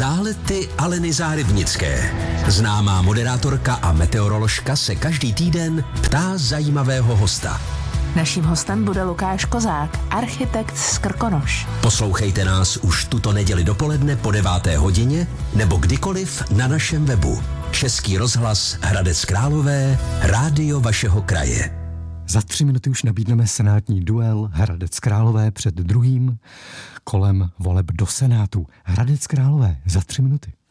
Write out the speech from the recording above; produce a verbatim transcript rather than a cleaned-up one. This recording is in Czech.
Zálety Aleny Zárybnické. Známá moderátorka a meteoroložka se každý týden ptá zajímavého hosta. Naším hostem bude Lukáš Kozák, architekt z Krkonoš. Poslouchejte nás už tuto neděli dopoledne po deváté hodině nebo kdykoliv na našem webu. Český rozhlas Hradec Králové, rádio vašeho kraje. Za tři minuty už nabídneme senátní duel Hradec Králové před druhým kolem voleb do Senátu. Hradec Králové za tři minuty.